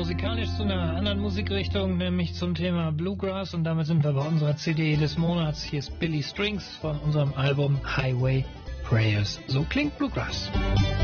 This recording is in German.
musikalisch zu einer anderen Musikrichtung, nämlich zum Thema Bluegrass, und damit sind wir bei unserer CD des Monats. Hier ist Billy Strings von unserem Album Highway Prayers. So klingt Bluegrass.